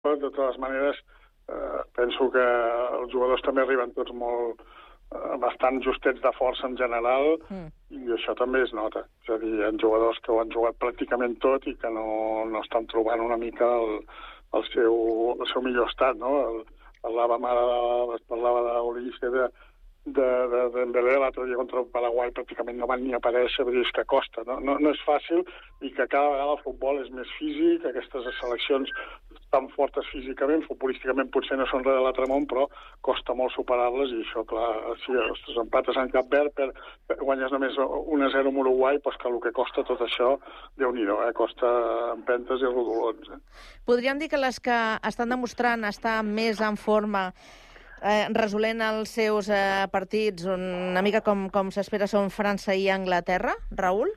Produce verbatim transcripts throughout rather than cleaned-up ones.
De totes maneres, eh, penso que els jugadors també arriben tots molt eh, bastant justets de força en general, mm. i això també es nota. És a dir, hi ha jugadors que ho han jugat pràcticament tot i que no, no estan trobant una mica el, el, seu, el seu millor estat, no? El, parlàvem ara, es parlava d'Ulises, de, de, de, de Dembélé, l'altre dia contra el Paraguai pràcticament no van ni aparèixer, vull dir, és que costa, no? No, no és fàcil, i que cada vegada el futbol és més físic, aquestes seleccions tan fortes físicament, futbolísticament potser no són res de l'altre món, però costa molt superar-les, i això, clar, si els empates en Cap Verd, per, per, guanyes només un a zero amb Uruguai, doncs que el que costa tot això, Déu-n'hi-do, eh? Costa empentes i rodolons. Eh? Podríem dir que les que estan demostrant estar més en forma, eh, resolent els seus eh, partits una mica com, com s'espera, són França i Anglaterra, Raül?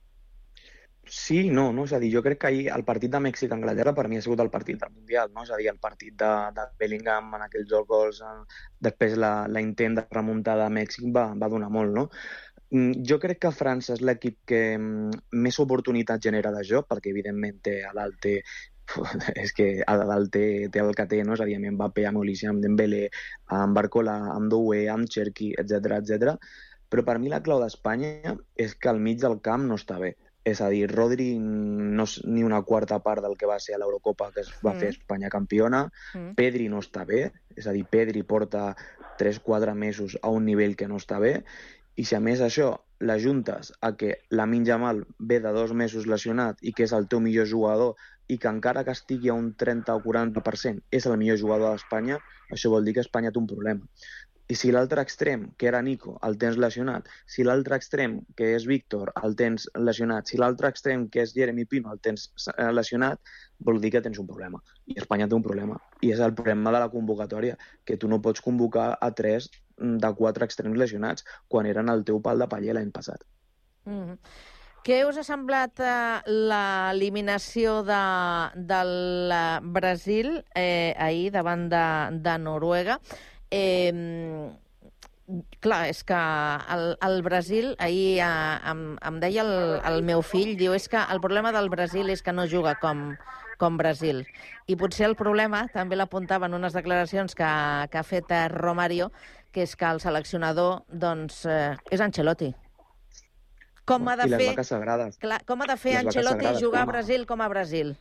Sí, no, no, és a dir, jo crec que ahir el partit de Mèxic-Anglaterra per mi ha sigut el partit del Mundial, no? És a dir, el partit de, de Bellingham en aquells dos gols, eh, després la, la intent de remuntada a Mèxic va, va donar molt, no? Jo crec que França és l'equip que més oportunitat genera de joc, perquè evidentment té a dalt té és que a dalt té, té el que té, no? És a dir, amb Mbappé, amb Olise, amb Dembélé, amb Barcola, amb Doué, amb Cherki, etcètera, etcètera. Però per mi la clau d'Espanya és que al mig del camp no està bé. És a dir, Rodri no és ni una quarta part del que va ser a l'Eurocopa que es va mm. fer Espanya campiona, mm. Pedri no està bé, és a dir, Pedri porta tres quatre mesos a un nivell que no està bé, i si a més això l'ajuntes a que Lamine Yamal ve de dos mesos lesionat i que és el teu millor jugador i que encara que estigui a un trenta o quaranta per cent és el millor jugador d'Espanya, això vol dir que Espanya té un problema. I si l'altre extrem, que era Nico, el tens lesionat, si l'altre extrem, que és Víctor, el tens lesionat, si l'altre extrem, que és Jeremy Pino, el tens lesionat, vol dir que tens un problema. I Espanya té un problema. I és el problema de la convocatòria, que tu no pots convocar a tres de quatre extrems lesionats, quan eren el teu pal de paller l'any passat. Mm-hmm. Què us ha semblat eh, l'eliminació de, del Brasil eh, ahir davant de, de Noruega? Eh, clar, és que el, el Brasil, ahir eh, em, em deia el, el meu fill, diu, és que el problema del Brasil és que no juga com, com Brasil. I potser el problema, també l'apuntava en unes declaracions que, que ha fet Romario, que és que el seleccionador doncs, eh, és Ancelotti. Com ha de I les fer, vaques sagrades. clar, com ha de fer les Ancelotti sagrades, jugar com a Brasil com a Brasil?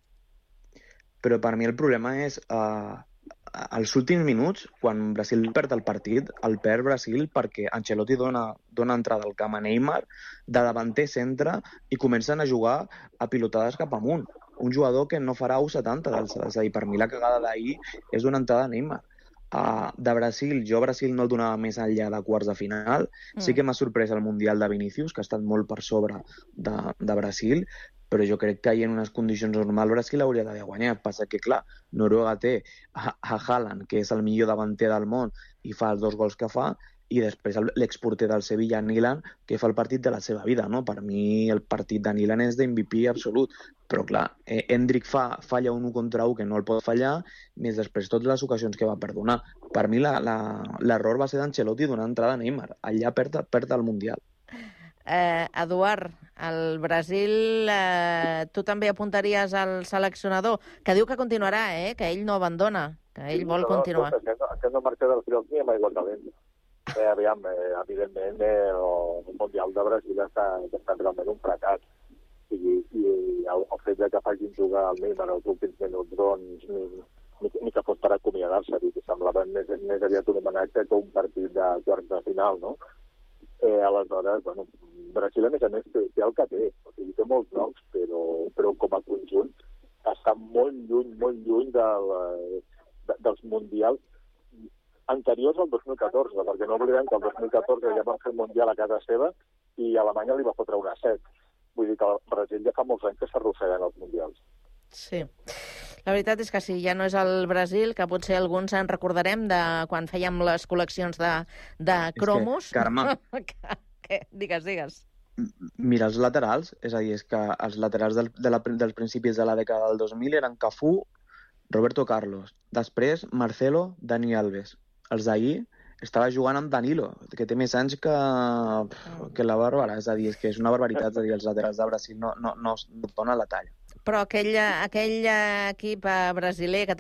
Però per mi el problema és... Uh... als últims minuts, quan Brasil perd el partit, el perd Brasil perquè Ancelotti dona, dona entrada al camp a Neymar, de davanter centre, i comencen a jugar a pilotades cap amunt. Un jugador que no farà u setanta d'alçada. És a dir, per mi la cagada d'ahir és donar entrada a Neymar. Uh, de Brasil, jo a Brasil no el donava més enllà de quarts de final. Mm. Sí que m'ha sorprès el Mundial de Vinícius, que ha estat molt per sobre de, de Brasil, però jo crec que ahir en unes condicions normals Brasil hauria d'haver guanyat. Passa que, clar, Noruega té a, a Haaland, que és el millor davanter del món, i fa els dos gols que fa, i després l'exporter del Sevilla, Nilan, que fa el partit de la seva vida, no? Per mi el partit de Nilan és d'M V P absolut, però clar, eh, Endrick fa, falla un u contra u que no el pot fallar, més després totes les ocasions que va perdonar. Per mi l'error va ser d'Ancelotti donar entrada a Neymar, allà perd, perd el Mundial. Eh, Eduard, el Brasil, eh, tu també apuntaries al seleccionador, que diu que continuarà, eh? Que ell no abandona, que ell vol continuar. No, no, aquest no marxa del pilot ni amb aigua calent. Eh, aviam, eh, evidentment, eh, el Mundial de Brasil està, està realment un fracàs. I, i el, el fet que facin jugar el Neymar els últims minuts, doncs, ni, ni, ni que fos per acomiadar-se, que semblava més, més aviat un homenatge que un partit de quarts de final, no? Eh, aleshores, bueno, Brasil, a més a més, té, té el que té. O sigui, té molts noms, però, però com a conjunt està molt lluny, molt lluny del, de, dels mundials anteriors al dos mil catorze, perquè no oblidem que el dos mil catorze ja van fer el Mundial a casa seva i Alemanya li va fotre una set. Vull dir que el Brasil ja fa molts anys que s'arrosseguen els Mundials. Sí. La veritat és que sí, ja no és el Brasil, que potser alguns en recordarem de quan fèiem les col·leccions de, de cromos. És que, Carme... que, digues, digues. Mira els laterals, és a dir, és que els laterals del, de la, dels principis de la dècada del dos mil eren Cafú, Roberto Carlos, després Marcelo, Dani Alves. Els d'ahir estava jugant amb Danilo, que té més anys que, que la Bàrbara, és a dir, és que és una barbaritat, és a dir, els laterals de Brasil no, no, no, no donen la talla. Però aquell, aquell equip brasiler que